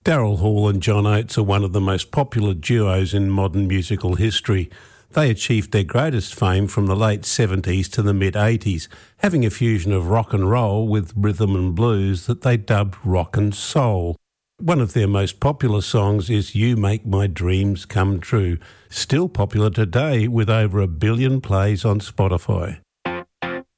Daryl Hall and John Oates are one of the most popular duos in modern musical history. They achieved their greatest fame from the late 70s to the mid-80s, having a fusion of rock and roll with rhythm and blues that they dubbed rock and soul. One of their most popular songs is You Make My Dreams Come True, still popular today with over 1 billion plays on Spotify.